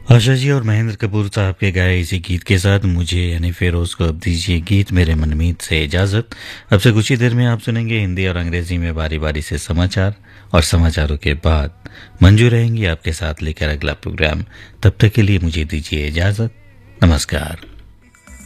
आशा जी और महेंद्र कपूर साहब के गाए इसी गीत के साथ मुझे यानी फिरोज को अब दीजिए गीत मेरे मनमीत से इजाजत। अब से कुछ ही देर में आप सुनेंगे हिंदी और अंग्रेजी में बारी बारी से समाचार, और समाचारों के बाद मंजू रहेंगी आपके साथ लेकर अगला प्रोग्राम। तब तक के लिए मुझे दीजिए इजाजत। नमस्कार।